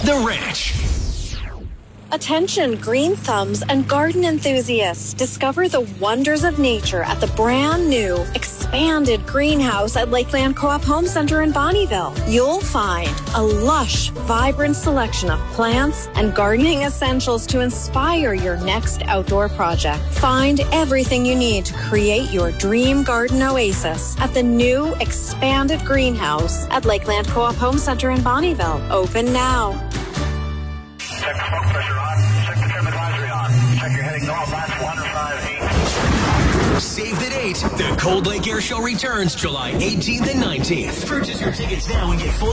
The Ranch. Attention, green thumbs and garden enthusiasts. Discover the wonders of nature at the brand new expanded greenhouse at Lakeland Co-op Home Center in Bonnyville. You'll find a lush, vibrant selection of plants and gardening essentials to inspire your next outdoor project. Find everything you need to create your dream garden oasis at the new expanded greenhouse at Lakeland Co-op Home Center in Bonnyville. Open now. Check the smoke pressure on. Check the trim advisory on. Check your heading north. That's 158. Save the date. The Cold Lake Air Show returns July 18th and 19th. Purchase your tickets now and get full